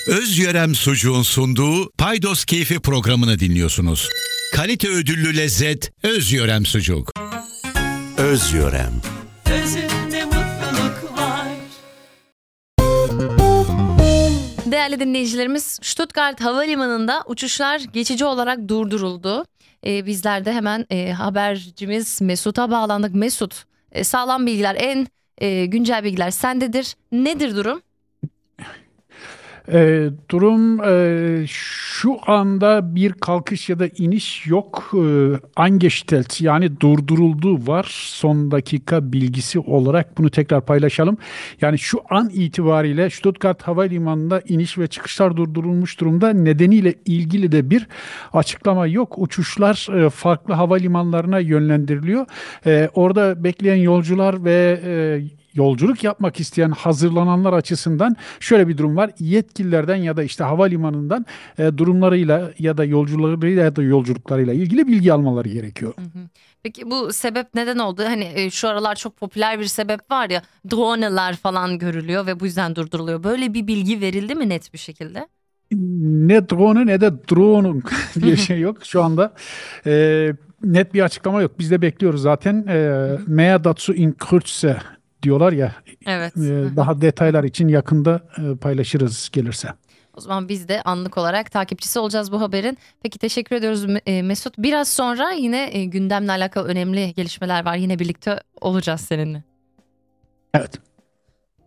Özyörem Sucuğun sunduğu Paydos Keyfi programını dinliyorsunuz. Kalite ödüllü lezzet Özyörem Sucuk. Özyörem. Özünde mutluluk var. Değerli dinleyicilerimiz, Stuttgart Havalimanı'nda uçuşlar geçici olarak durduruldu. Bizler de hemen habercimiz Mesut'a bağlandık. Mesut, sağlam bilgiler, en güncel bilgiler sendedir. Nedir durum? Durum şu anda bir kalkış ya da iniş yok. Eingestellt yani durduruldu var. Son dakika bilgisi olarak bunu tekrar paylaşalım. Yani şu an itibariyle Stuttgart Havalimanı'nda iniş ve çıkışlar durdurulmuş durumda. Nedeniyle ilgili de bir açıklama yok. Uçuşlar farklı havalimanlarına yönlendiriliyor. Orada bekleyen yolcular ve yolculuk yapmak isteyen hazırlananlar açısından şöyle bir durum var. Yetkililerden ya da işte havalimanından durumlarıyla ya da yolcularıyla ya da yolculuklarıyla ilgili bilgi almaları gerekiyor. Peki bu sebep neden oldu? Hani şu aralar çok popüler bir sebep var ya, drone'lar falan görülüyor ve bu yüzden durduruluyor. Böyle bir bilgi verildi mi net bir şekilde? Ne drone ne de drone'un diye şey yok. Şu anda net bir açıklama yok. Biz de bekliyoruz zaten. Mehr dazu in Kürze diyorlar ya. Evet. Daha detaylar için yakında paylaşırız gelirse. O zaman biz de anlık olarak takipçisi olacağız bu haberin. Peki teşekkür ediyoruz Mesut. Biraz sonra yine gündemle alakalı önemli gelişmeler var. Yine birlikte olacağız seninle. Evet.